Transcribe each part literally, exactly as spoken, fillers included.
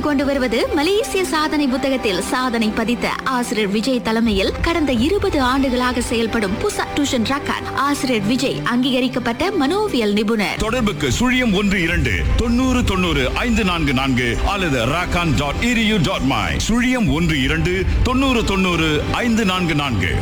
கொண்டு வருவது மலேசிய சாதனை புத்தகத்தில் சாதனை பதித்த ஆசிரியர் விஜய் தலைமையில் கடந்த இருபது ஆண்டுகளாக செயல்படும் புசா டியூஷன் ரக்கான். ஆசிரியர் விஜய் அங்கீகரிக்கப்பட்ட மனோவியல் நிபுணர். தொடர்புக்கு சுழியம் ஒன்று இரண்டு தொண்ணூறு தொண்ணூறு ஐந்து நான்கு நான்கு அல்லது ராக்கான் டாட் இடியூ டாட் மை. சுழியம் ஒன்று இரண்டு தொண்ணூறு தொண்ணூறு ஐந்து நான்கு நான்கு.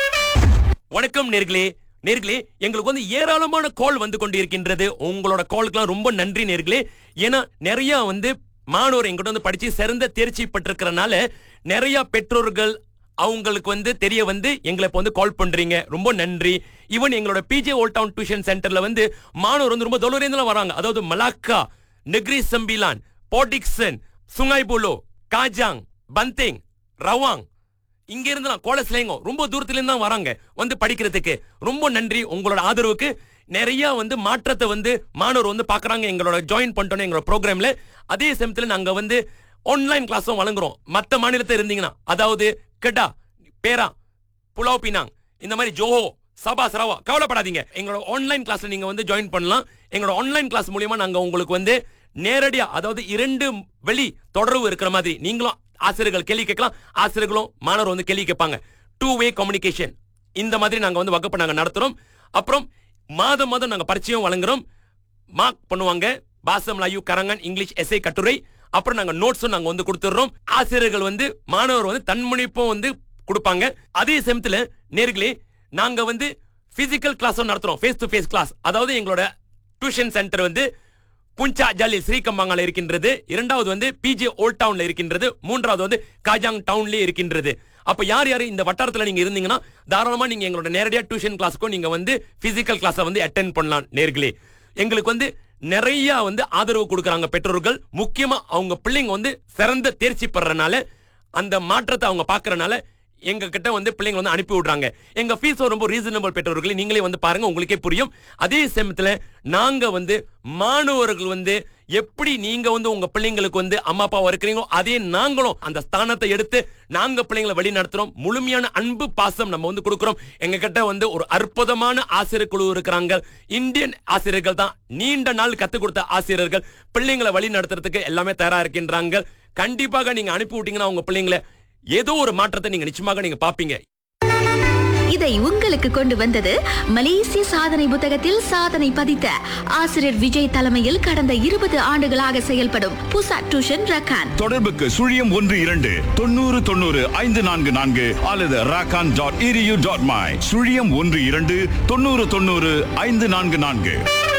வணக்கம் நேர்களே. நேர்களே, எங்களுக்கு வந்து ஏராளமான கால் வந்து கொண்டிருக்கின்றது. உங்களோட காலுக்குலாம் ரொம்ப நன்றி நேர்களே. ஏன்னா நிறைய வந்து மாணவர் எங்கிட்ட வந்து படிச்சு சிறந்த தேர்ச்சி பெற்றிருக்கிறனால நிறைய பெற்றோர்கள் அவங்களுக்கு வந்து தெரிய வந்து எங்களை இப்போ வந்து கால் பண்றீங்க. ரொம்ப நன்றி. ஈவன் எங்களோட பிஜே ஓல்ட் டவுன் டியூஷன் சென்டர்ல வந்து மாணவர் வந்து ரொம்ப தொலைவில் வராங்க. அதாவது Malacca, Negri Sembilan, போடிக்சன், சுங்காய்புலோ, Kajang, பந்தேங், Rawang, இங்க இருந்து கோலஸ்லேங்கோ ரொம்ப தூரத்துல இருந்து தான் வராங்க வந்து படிக்கிறதுக்கு. ரொம்ப நன்றி உங்களோட ஆதரவுக்கு. நிறைய வந்து மாற்றத்தை வந்து மாணவர் வந்து பாக்குறாங்க எங்களோட ஜாயின் பண்ணிட்டோம் எங்களோட ப்ரோக்ராம்ல. அதே சமயத்துல நாங்க வந்து ஆன்லைன் கிளாஸும் வழங்குறோம். மற்ற மாநிலத்தில் இருந்தீங்கன்னா, அதாவது கெடா, பேரா, புலாவ் பினாங், இந்த மாதிரி ஜோஹோ, சபா சரவா, கவலைப்படாதீங்க. எங்களோட ஆன்லைன் கிளாஸ்ல நீங்க வந்து ஜாயின் பண்ணலாம். எங்களோட ஆன்லைன் கிளாஸ் மூலியமா நாங்க உங்களுக்கு வந்து நேரடியா, அதாவது இரண்டு வெளி தொடர்பு இருக்கிற மாதிரி நீங்களும் ஆசிரியர்கள் கேள்வி கேட்கலாம், ஆசிரியர்களும் மாணவர் வந்து கேள்வி கேட்பாங்க. டூ வே கம்யூனிகேஷன் இந்த மாதிரி நாங்க வந்து வகுப்பு நாங்க நடத்துறோம். அப்புறம் மாதம் மாதம் நாங்க பரிச்சயம் வழங்குறோம். மார்க் பண்ணுவாங்க. பாசம் லாயு கரங்கன் இங்கிலீஷ் எஸ்ஏ கட்டுரை. அப்புறம் நாங்க நோட்ஸும் நாங்க வந்து கொடுத்துறோம். ஆசிரியர்கள் வந்து மாணவர் வந்து தன்முனைப்பும் வந்து கொடுப்பாங்க. அதே சமயத்துல நேர்களே, நாங்க வந்து பிசிக்கல் கிளாஸும் நடத்துறோம். Face to face class. அதாவது எங்களோட டியூஷன் சென்டர் வந்து புஞ்சா ஜாலி ஸ்ரீகம்பாங்கால இருக்கின்றது. இரண்டாவது வந்து பிஜே ஓல்ட் டவுன்ல இருக்கின்றது. மூன்றாவது வந்து காஜாங் டவுன்லயே இருக்கின்றது. அப்ப யார் யாரு இந்த வட்டாரத்துல நீங்க இருந்தீங்கன்னா தாராளமா நீங்க எங்களோட நேரடியா டியூஷன் கிளாஸுக்கும் நீங்க வந்து பிசிக்கல் கிளாஸை வந்து அட்டென்ட் பண்ணலாம். நேர்களே, எங்களுக்கு வந்து நிறைய வந்து ஆதரவு கொடுக்கறாங்க பெற்றோர்கள். முக்கியமா அவங்க பிள்ளைங்க வந்து சிறந்த தேர்ச்சி பெறறனால, அந்த மாற்றத்தை அவங்க பாக்குறனால எங்க கிட்ட வந்து பிள்ளைங்க வந்து அனுப்பி விடுறாங்க. எங்க ஃபீஸ் ரொம்ப ரீசனபிள். பெற்றோர்களே, நீங்களே வந்து பாருங்க, உங்களுக்கே புரியும். அதே சமயத்துல நாங்க வந்து மாணவர்கள் வந்து எப்படி நீங்க வந்து உங்க பிள்ளைங்களுக்கு வந்து அம்மா அப்பாவா இருக்கிறீங்களோ அதே நாங்களும் அந்த ஸ்தானத்தை எடுத்து நாங்க பிள்ளைங்களை வழி நடத்துறோம். முழுமையான அன்பு பாசம் நம்ம வந்து கொடுக்கிறோம். எங்க கிட்ட வந்து ஒரு அற்புதமான ஆசிரியர் குழு இருக்கிறாங்க. இந்தியன் ஆசிரியர்கள் தான், நீண்ட நாள் கத்துக் கொடுத்த ஆசிரியர்கள். பிள்ளைங்களை வழி நடத்துறதுக்கு எல்லாமே தயாரா இருக்கின்றாங்க. கண்டிப்பாக நீங்க அனுப்பி விட்டீங்கன்னா உங்க பிள்ளைங்களை ஏதோ ஒரு மாற்றத்தை நீங்க நிச்சயமாக நீங்க பாப்பீங்க. இதை உங்களுக்கு கொண்டு வந்தது மலேசிய சாதனை புத்தகத்தில் சாதனை பதித்த ஆசிரியர் விஜய் தலைமையில் கடந்த இருபது ஆண்டுகளாக செயல்படும் புசா டியூஷன் ரக்கான். தொடர்புக்கு சுழியம் ஒன்று இரண்டு தொண்ணூறு தொண்ணூறு ஐந்து நான்கு நான்கு அல்லது ராக்கான் டாட் இடியூ டாட் மை. சுழியம் ஒன்று இரண்டு தொண்ணூறு தொண்ணூறு ஐந்து நான்கு நான்கு.